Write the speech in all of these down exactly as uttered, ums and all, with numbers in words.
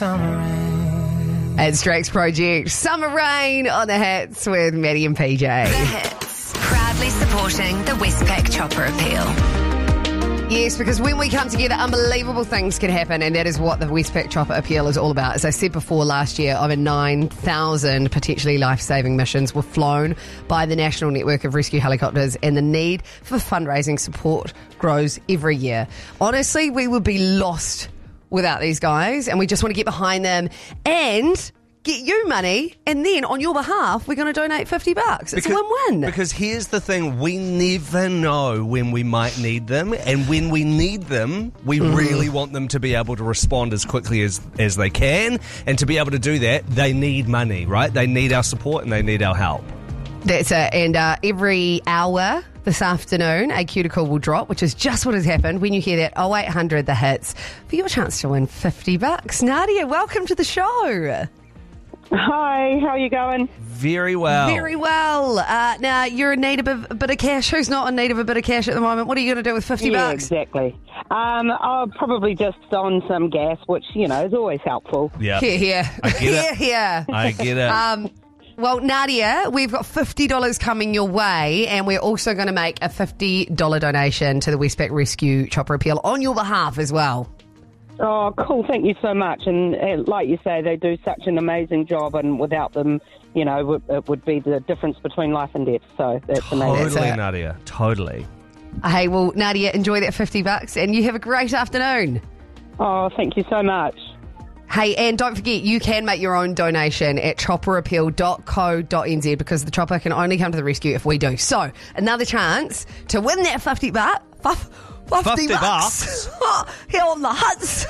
It's Drake's project, Summer Rain on the Hits with Maddie and P J. The Hits, proudly supporting the Westpac Chopper Appeal. Yes, because when we come together, unbelievable things can happen, and that is what the Westpac Chopper Appeal is all about. As I said before, last year, over nine thousand potentially life-saving missions were flown by the National Network of Rescue Helicopters, and the need for fundraising support grows every year. Honestly, we would be lost without these guys, and we just want to get behind them and get you money, and then on your behalf we're going to donate fifty bucks. It's because, a win-win. Because here's the thing, we never know when we might need them, and when we need them, we mm. really want them to be able to respond as quickly as, as they can, and to be able to do that, they need money, right? They need our support and they need our help. That's it. And uh, every hour this afternoon, a cuticle will drop, which is just what has happened. When you hear that, oh eight hundred The Hits, for your chance to win fifty bucks. Nadia, welcome to the show. Hi, how are you going? Very well. Very well. Uh, now, you're in need of a, a bit of cash. Who's not in need of a bit of cash at the moment? What are you going to do with fifty yeah, bucks? Exactly. Um, I'll probably just on some gas, which, you know, is always helpful. Yeah. Here, here. I get here, it. here. I get it. Um, well, Nadia, we've got fifty dollars coming your way, and we're also going to make a fifty dollars donation to the Westpac Rescue Chopper Appeal on your behalf as well. Oh, cool. Thank you so much. And uh, like you say, they do such an amazing job, and without them, you know, it would, it would be the difference between life and death. So that's totally, amazing. Totally, Nadia. Totally. Hey, well, Nadia, enjoy that fifty bucks, and you have a great afternoon. Oh, thank you so much. Hey, and don't forget, you can make your own donation at chopper appeal dot co dot n z, because the chopper can only come to the rescue if we do. So, another chance to win that fifty bucks. fifty bucks. Here on the Huts.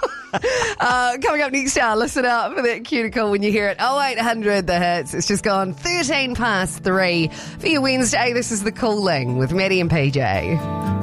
uh, coming up next hour, listen out for that cuticle when you hear it. oh eight hundred The Hits. It's just gone thirteen past three for your Wednesday. This is The Cooling with Maddie and P J.